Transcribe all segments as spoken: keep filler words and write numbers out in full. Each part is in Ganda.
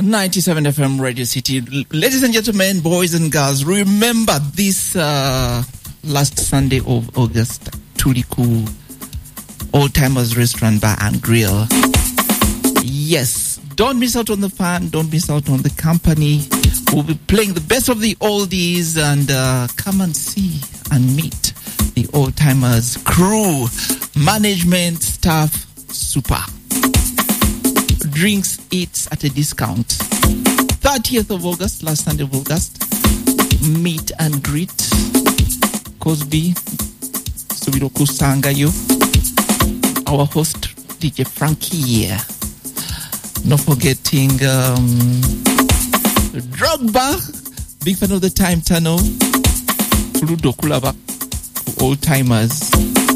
ninety-seven F M Radio City. Ladies and gentlemen, boys and girls, remember this uh, last Sunday of August, Tuliku Old Timers Restaurant Bar and Grill. Yes, don't miss out on the fun, don't miss out on the company. We'll be playing the best of the oldies, and uh, come and see and meet the Old Timers crew, management, staff, super. Drinks, eats at a discount. thirtieth of August, last Sunday of August. Meet and greet. Cosby, Subiro Kusangayo. Our host, D J Frankie. Not forgetting um, Drogba, big fan of the Time Tunnel. Ludo Kulaba, Old Timers.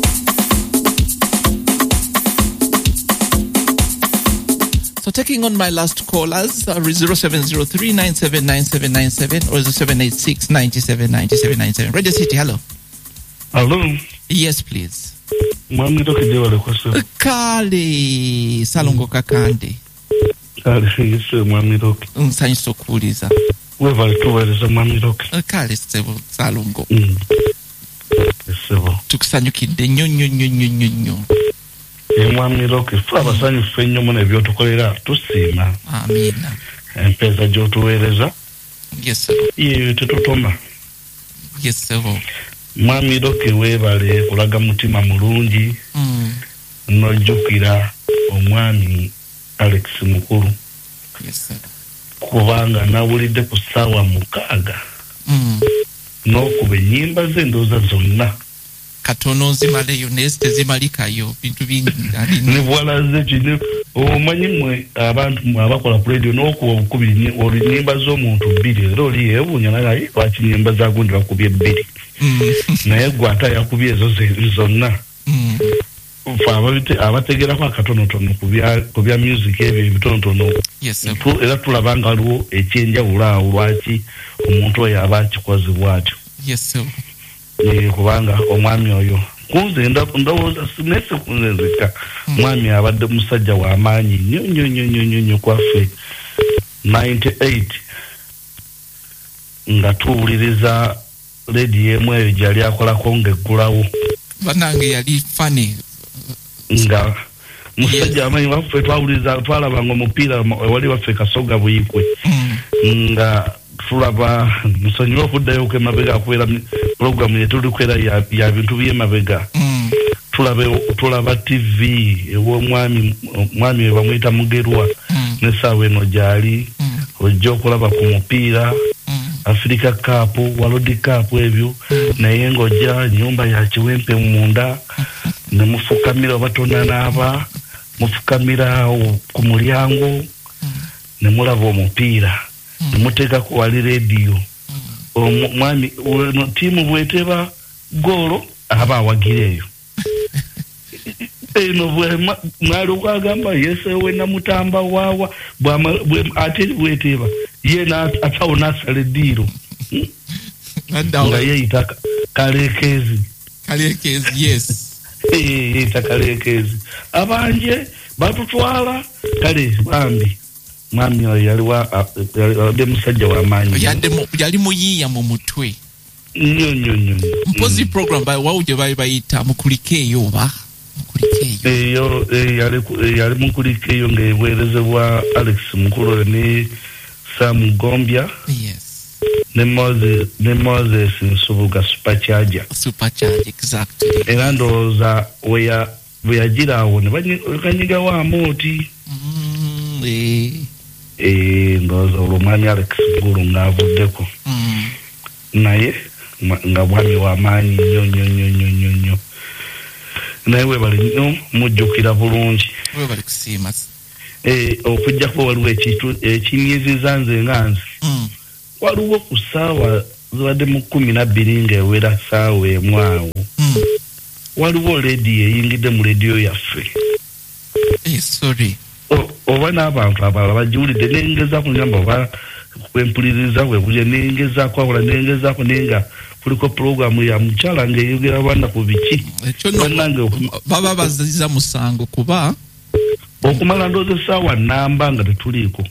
So taking on my last callers, uh, zero seven zero three nine seven nine seven nine seven or zero seven eight six nine seven nine seven nine seven. Radio City, hello. Hello. Yes, please. Mwami toke dewa le kwasa. Kale Salongo Kakande. Kale yese mwami toke. Nsanyi sokuliza. Weva lituweleza mwami toke. Kale sebo Salongo. Mm. Sebo. Tukusanyukidde nnyo nnyo nnyo nnyo nnyo nnyo. Mwami toke fa basanyu fenyo mune byotukolera tusiima. Amina. Empeza gyotuweereza. Yes sir. Ye tetutoma. Yes sir. Mwami toke webale kulaga mutima mulungi. Mm. Nojjukira omwami Alex Mukulu. Yes sir. Kubanga nawulidde ku ssaawa mukaaga. Mm. N'okuba ennyimba ze ndowooza zonna. Katono zimaleyo neste zimalikayo bintu bingi ne bwala ze kino omanyi mwe abantu abakola ku radio n'okuba obukubi olunyimba z'omuntu bbiri era oli yeewuunya naye lwaki nnyimba za gundi bakubye bbiri naye gwe ate yakubye ezo zonna abategerako akatonotono ku bya music ebyo ebitonotono era tulaba nga waliwo ekyenjawulo awo lwaki omuntu oyo aba akikoze bw'atyo. Kubanga omwami oyo kunze ndowooza sinese kunze nzeka mwami abadde musajja wa maanyi nnyo nnyo nnyo nnyo nnyo nnyo kwaffe ninety-eight nga tuwuliriza lady emu eyo gyali akolako ng'eggulawo banange yali fani nga musajja amanyi waffe twawuliriza twalabanga omupiira wali waffe Kasoga Buyikwe nga tulaba musonyiwa okuddayo ku emabega akubeera programu yetulikwera ya, ya bintu by'emabega mm. tulaba tulaba T V ew'omwami omwami we bamuyita Mugerwa mm. n'essaawa eno gyali mm. ojja okulaba ku mupiira mm. Africa Cup World Cup ebyo mm. naye ng'ojja nyumba ya kiwempe munda mm. ne mufukamira abatonda n'aba mufukamira ku mulyango mm. ne mulaba omupiira mm. ne muteeka ku wali radio omwami no timu bweteba golo aba awagireyo eno bwe mwali kwagamba yese we namutamba wawa bwe ate bweteba ye na ataona salediro nga ye itaka kalekezi kalekezi yes eh itaka kalekezi abanje batutwala kale bambi mwami yali wa de musajja wa manyi yande yali muyiya mu mutwe nyo nyo nyo mpozi mm. program by wawuje bali bayita mukulikeyo ba mukulikeyo eyo yali yali mukulikeyo ngewerezebwa Alex Mukulu ne Sam Gombia yes ne Moses ne Moses Nsubuga supercharger supercharger exactly erandoza oya byagira wone banyiga wa moti mm eh eh ngozo olumanya Alex Mukulu ngavuddeko mm naye nga bwami wa maanyi nnyo nnyo nnyo nnyo nnyo nnyo naye webali nnyo mujjukira bulungi webali kusiima eh okujjako waliwo ekintu ekinyiziza nze nganze mm. waliwo ku ssaawa zibadde mu kkumi na bbiri ng'ewera ssaawa emu awo mm. waliwo lediyo eyingidde mu lediyo yaffe eh sorry oba n'abantu abalala bagiwulidde nengezaako ngamba oba kwempuliriza bwe kuje nengezaako awula nengezaako nenga kuliko programu ya mukyala ng'eyogera bana ku biki ekyo baba baziza musango kuba okumala ndooza essaawa nnamba nga tetuliiko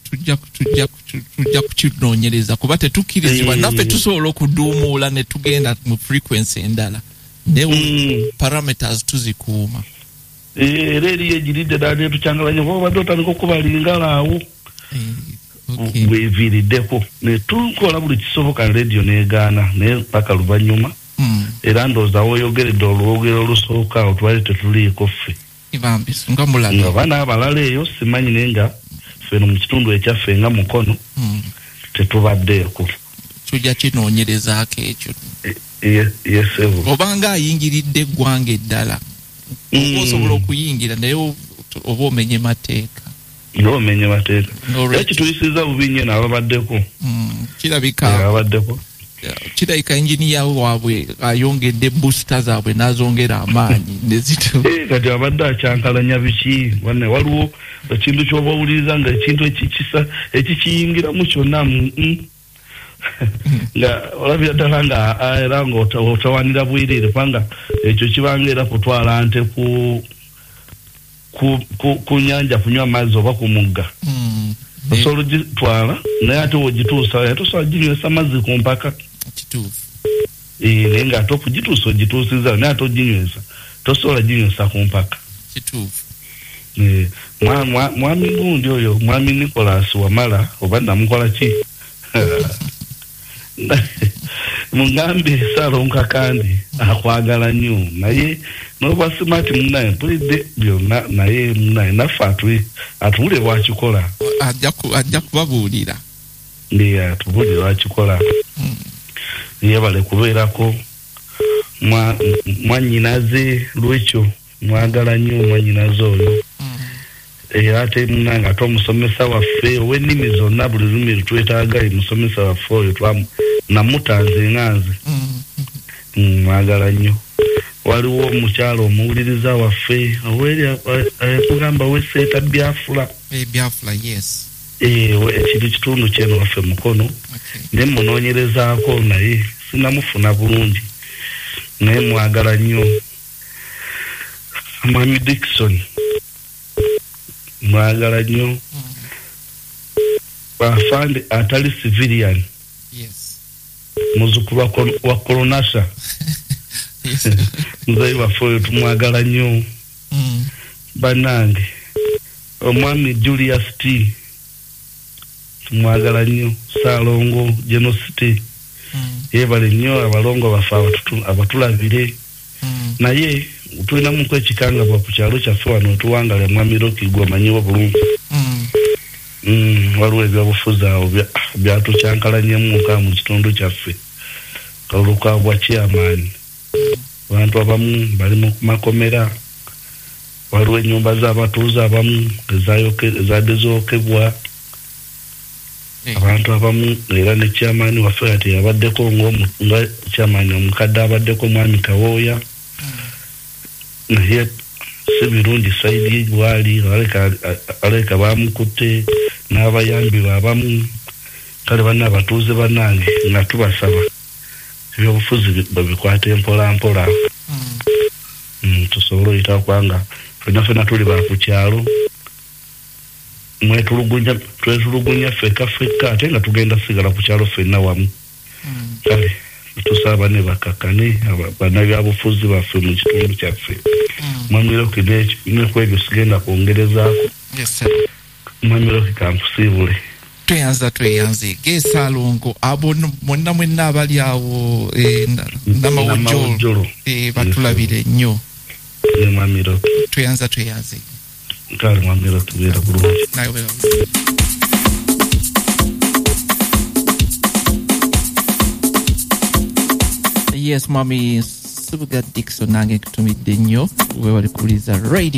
tujja tujja tujja kukinoonyereza kuba tetukkirizibwa naffe tusobola okuduumuula ne tugenda mu frequency endala ne mm. parameters tuzikuuma era eriyo egiridde ddala netucyangalanya kuba obadde otandika okubalingalawo weviiriddeko ne tukola buli kisoboka radio negaana naye paka luvannyuma era ndowooza woyogeredde olwogero olusooka awo twali tetuliiko ffe nga mulaga abaana abalala eyo simanyi naye nga feno mu kitundu ekyaffe nga mukono tetubaddeeko tujja kinoonyerezaako ekyo yesebu obanga ayingiridde eggwanga eddala oba osobola okuyingira naye oba omenye mateeka nga omenye mateeka ekituyisiza bubi nnyo n'ababaddeko kirabika ababaddeko kirabika enjiniya waabwe ayongedde booster zaabwe n'azongera amaanyi nezito kati abadde akyankalanya biki wanne waliwo ekintu ky'obawuliriza nga ekintu ekikisa ekikiyingiramu kyonna nga olabira ddala nga era nga otawanira bwereere kubanga ekyo kibanga era kutwala nte ku ku nyanja kunywa amazzi oba ku mugga osobola ogitwala naye ate wogituusa ate osobola ginywesa amazzi ku mpaka kituufu naye nga ate okugituusa ogituusiza naye ate oginywesa tosobola ginywesa ku mpaka kituufu mwami gundi oyo mwami Nicholas Wamala oba namukola ki mugambe Salonka kandi akwagala nnyo naye noba simati munaye mpulidde byonna naye munaye naffe atuli atubule bwakikola ajja kubabuulira ndi atubule bwakikola yebale kubeerako mwanyinaze lwekyo mwagala nnyo mwanyinaze oyo era ate munanga ate omusomesa waffe ow'ennimi zonna buli lulimi lutwetaaga musomesa waffe oyo namutanze nganze mwagala nnyo waliwo omukyalo omuwuliriza waffe tugamba weseeta Byafula Byafula yes ekintu kitundu kyeno waffe mukono ne munoonyerezaako naye sinamufuna bulungi naye mwagala nnyo Mwami Dickson mwagala nnyo bafande atali civilian yes muzukulu wa Kolonasha nzai waffe tumwagala nnyo banange omwami Julius T tumwagala nnyo Salongo Genosity yebale nnyo abalongo baffe abatulabire naye tulina mu kwekikanga bwa ku kyalo kyaffe wano tuwangala mwami Roki gwomanyiwo bulungi waliwo ebyobufuzi awo byatukyankalanyemu mu kitundu kyaffe olukabwa chairman abantu abamu bali mu makomera waliwo ennyumba z'abatuuze abamu ezagezookebwa abantu abamu era ne chairman waffe ati abaddeko nga chairman omukadde abaddeko mwami Kawooya naye si birungi saidi wali aleka bamukutte n'abayambi abamu kale banna abatuuze bannange nga tubasaba ebyobufuzi babikwate mpola mpola tusobole oyita kubanga ffenna ffenna tuli bakukyalo mwetulugunya twetulugunya ffekka ffekka ate nga tugenda sigala ku kyalo ffenna wamu kale tusaba ne bakakane bannabyabufuzi baffe mu kitundu kyaffe mwamiroki nekwebyo sigenda kwongerezaako mwamiroki kankusiibule tweyanza tweyanze gesalongo abo monna mwenna abali awo namawojjolo batulabire nnyo mwamiroki tweyanza tweyanze kale mwamiroki beera bulungi naye beera bulungi. Yes, Mami Subuga Dickson nange kutumidde nnyo we wali kuwuliriza radio